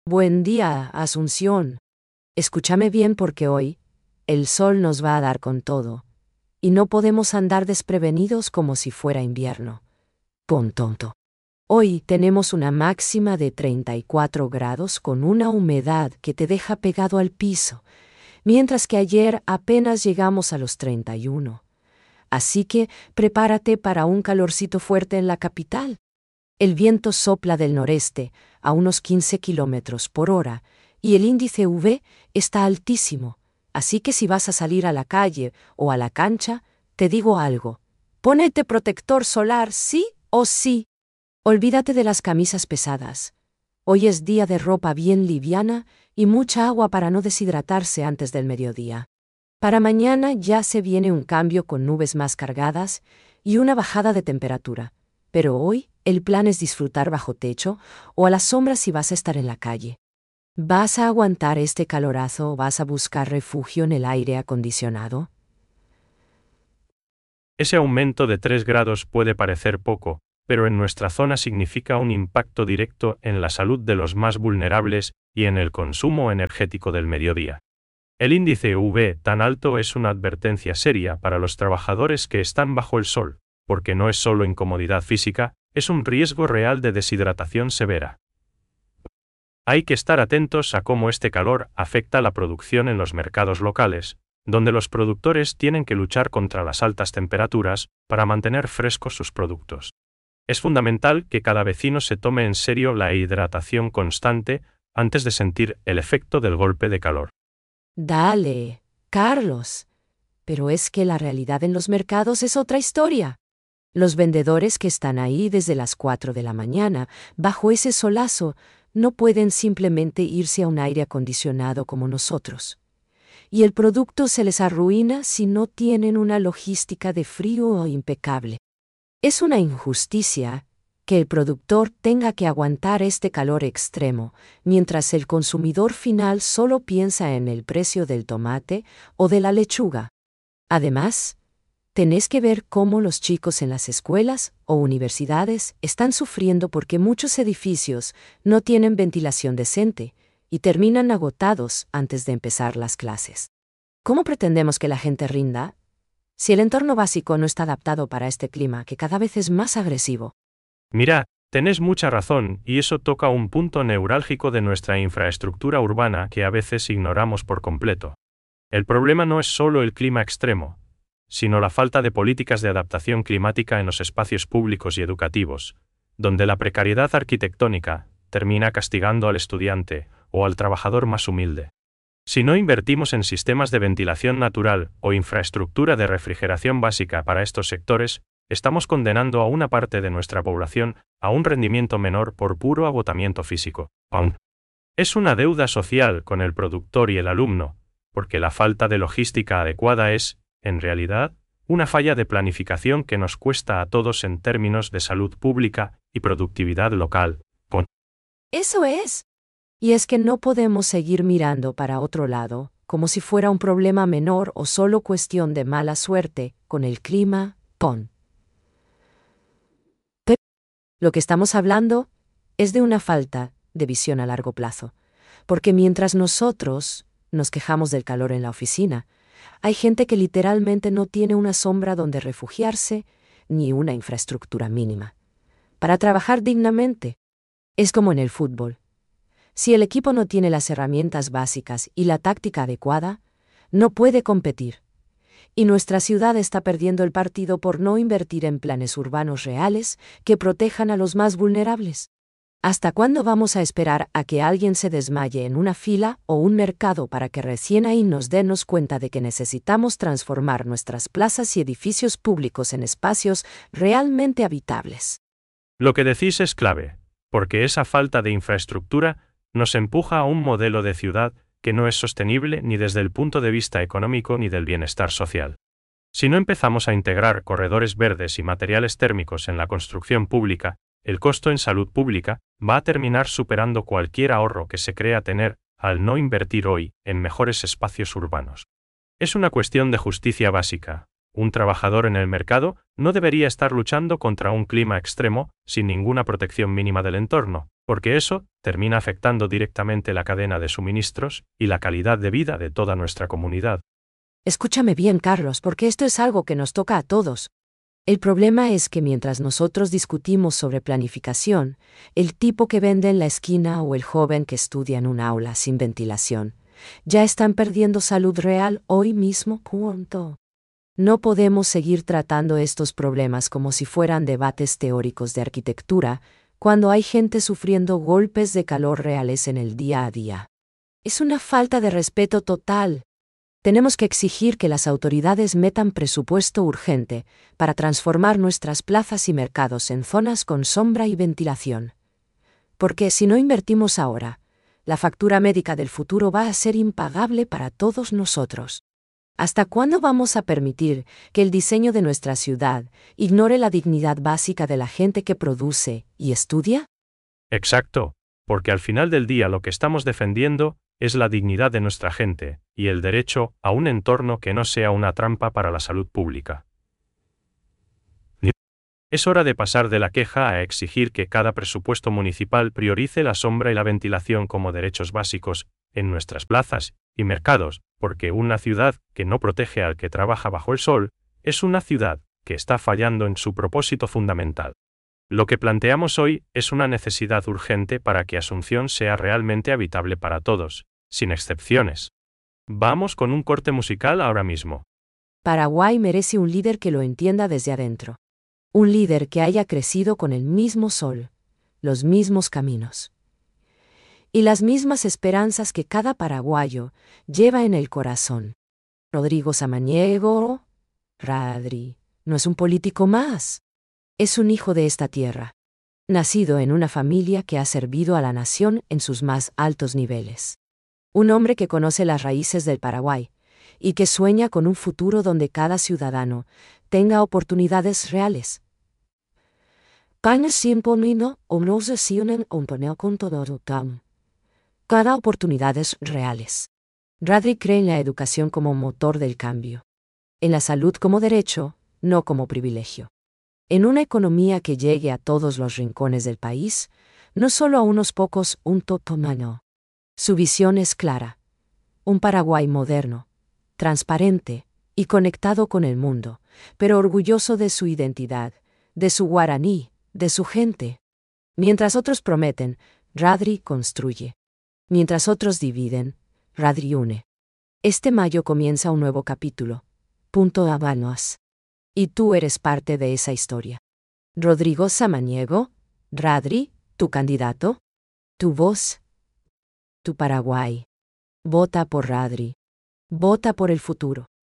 Buen día, Asunción. Escúchame bien porque hoy, el sol nos va a dar con todo, y no podemos andar desprevenidos como si fuera invierno. Pon tonto. Hoy tenemos una máxima de 34 grados con una humedad que te deja pegado al piso, mientras que ayer apenas llegamos a los 31. Así que prepárate para un calorcito fuerte en la capital. El viento sopla del noreste a unos 15 kilómetros por hora y el índice UV está altísimo, así que si vas a salir a la calle o a la cancha, te digo algo. Pónete protector solar sí o sí. Olvídate de las camisas pesadas. Hoy es día de ropa bien liviana y mucha agua para no deshidratarse antes del mediodía. Para mañana ya se viene un cambio con nubes más cargadas y una bajada de temperatura, pero hoy el plan es disfrutar bajo techo o a la sombra si vas a estar en la calle. ¿Vas a aguantar este calorazo o vas a buscar refugio en el aire acondicionado? Ese aumento de 3 grados puede parecer poco, pero en nuestra zona significa un impacto directo en la salud de los más vulnerables y en el consumo energético del mediodía. El índice UV tan alto es una advertencia seria para los trabajadores que están bajo el sol, porque no es solo incomodidad física, es un riesgo real de deshidratación severa. Hay que estar atentos a cómo este calor afecta la producción en los mercados locales, donde los productores tienen que luchar contra las altas temperaturas para mantener frescos sus productos. Es fundamental que cada vecino se tome en serio la hidratación constante antes de sentir el efecto del golpe de calor. Dale, Carlos. Pero es que la realidad en los mercados es otra historia. Los vendedores que están ahí desde las 4 de la mañana, bajo ese solazo, no pueden simplemente irse a un aire acondicionado como nosotros. Y el producto se les arruina si no tienen una logística de frío impecable. Es una injusticia que el productor tenga que aguantar este calor extremo, mientras el consumidor final solo piensa en el precio del tomate o de la lechuga. Además, tenés que ver cómo los chicos en las escuelas o universidades están sufriendo porque muchos edificios no tienen ventilación decente y terminan agotados antes de empezar las clases. ¿Cómo pretendemos que la gente rinda si el entorno básico no está adaptado para este clima que cada vez es más agresivo? Mira, tenés mucha razón, y eso toca un punto neurálgico de nuestra infraestructura urbana que a veces ignoramos por completo. El problema no es solo el clima extremo, sino la falta de políticas de adaptación climática en los espacios públicos y educativos, donde la precariedad arquitectónica termina castigando al estudiante o al trabajador más humilde. Si no invertimos en sistemas de ventilación natural o infraestructura de refrigeración básica para estos sectores, estamos condenando a una parte de nuestra población a un rendimiento menor por puro agotamiento físico. Es una deuda social con el productor y el alumno, porque la falta de logística adecuada es, en realidad, una falla de planificación que nos cuesta a todos en términos de salud pública y productividad local. Eso es. Y es que no podemos seguir mirando para otro lado, como si fuera un problema menor o solo cuestión de mala suerte con el clima. Lo que estamos hablando es de una falta de visión a largo plazo, porque mientras nosotros nos quejamos del calor en la oficina, hay gente que literalmente no tiene una sombra donde refugiarse ni una infraestructura mínima para trabajar dignamente. Es como en el fútbol. Si el equipo no tiene las herramientas básicas y la táctica adecuada, no puede competir. Y nuestra ciudad está perdiendo el partido por no invertir en planes urbanos reales que protejan a los más vulnerables. ¿Hasta cuándo vamos a esperar a que alguien se desmaye en una fila o un mercado para que recién ahí nos demos cuenta de que necesitamos transformar nuestras plazas y edificios públicos en espacios realmente habitables? Lo que decís es clave, porque esa falta de infraestructura nos empuja a un modelo de ciudad que no es sostenible ni desde el punto de vista económico ni del bienestar social. Si no empezamos a integrar corredores verdes y materiales térmicos en la construcción pública, el costo en salud pública va a terminar superando cualquier ahorro que se crea tener al no invertir hoy en mejores espacios urbanos. Es una cuestión de justicia básica. Un trabajador en el mercado no debería estar luchando contra un clima extremo sin ninguna protección mínima del entorno. porque eso termina afectando directamente la cadena de suministros y la calidad de vida de toda nuestra comunidad. Escúchame bien, Carlos, porque esto es algo que nos toca a todos. El problema es que mientras nosotros discutimos sobre planificación, el tipo que vende en la esquina o el joven que estudia en un aula sin ventilación, ya están perdiendo salud real hoy mismo. Punto. No podemos seguir tratando estos problemas como si fueran debates teóricos de arquitectura, cuando hay gente sufriendo golpes de calor reales en el día a día. Es una falta de respeto total. Tenemos que exigir que las autoridades metan presupuesto urgente para transformar nuestras plazas y mercados en zonas con sombra y ventilación. Porque si no invertimos ahora, la factura médica del futuro va a ser impagable para todos nosotros. ¿Hasta cuándo vamos a permitir que el diseño de nuestra ciudad ignore la dignidad básica de la gente que produce y estudia? Exacto, porque al final del día lo que estamos defendiendo es la dignidad de nuestra gente y el derecho a un entorno que no sea una trampa para la salud pública. Es hora de pasar de la queja a exigir que cada presupuesto municipal priorice la sombra y la ventilación como derechos básicos en nuestras plazas y mercados, porque una ciudad que no protege al que trabaja bajo el sol es una ciudad que está fallando en su propósito fundamental. Lo que planteamos hoy es una necesidad urgente para que Asunción sea realmente habitable para todos, sin excepciones. Vamos con un corte musical ahora mismo. Paraguay merece un líder que lo entienda desde adentro. Un líder que haya crecido con el mismo sol, los mismos caminos y las mismas esperanzas que cada paraguayo lleva en el corazón. Rodrigo Samaniego, Radri, no es un político más. Es un hijo de esta tierra, nacido en una familia que ha servido a la nación en sus más altos niveles. Un hombre que conoce las raíces del Paraguay y que sueña con un futuro donde cada ciudadano tenga oportunidades reales. Cada oportunidades reales. Radri cree en la educación como motor del cambio. En la salud como derecho, no como privilegio. En una economía que llegue a todos los rincones del país, no solo a unos pocos, un totomano. Su visión es clara. Un Paraguay moderno, transparente y conectado con el mundo, pero orgulloso de su identidad, de su guaraní, de su gente. Mientras otros prometen, Radri construye. Mientras otros dividen, Radri une. Este mayo comienza un nuevo capítulo. Punto Habanos. Y tú eres parte de esa historia. Rodrigo Samaniego, Radri, tu candidato, tu voz, tu Paraguay. Vota por Radri. Vota por el futuro.